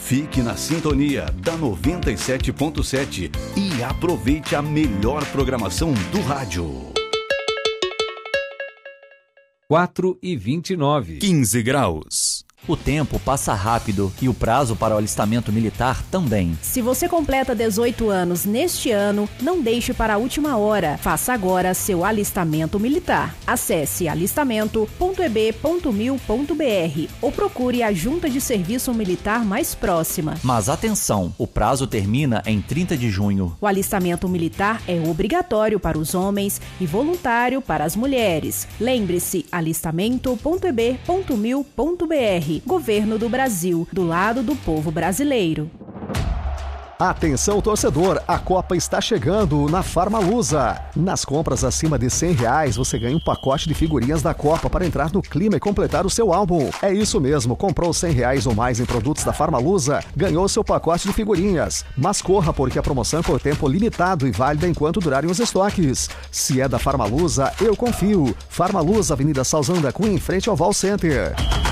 Fique na sintonia da 97.7 e aproveite a melhor programação do rádio. 4h29. 15 graus. O tempo passa rápido e o prazo para o alistamento militar também. Se você completa 18 anos neste ano, não deixe para a última hora. Faça agora seu alistamento militar. Acesse alistamento.eb.mil.br ou procure a Junta de Serviço Militar mais próxima. Mas atenção, o prazo termina em 30 de junho. O alistamento militar é obrigatório para os homens e voluntário para as mulheres. Lembre-se, alistamento.eb.mil.br. Governo do Brasil, do lado do povo brasileiro. Atenção, torcedor, a Copa está chegando na Farmalusa. Nas compras acima de R$100, você ganha um pacote de figurinhas da Copa para entrar no clima e completar o seu álbum. É isso mesmo, comprou R$100 ou mais em produtos da Farmalusa, ganhou seu pacote de figurinhas. Mas corra, porque a promoção é por tempo limitado e válida enquanto durarem os estoques. Se é da Farmalusa, eu confio. Farmalusa, Avenida Salzanda Cunha, em frente ao Val Center.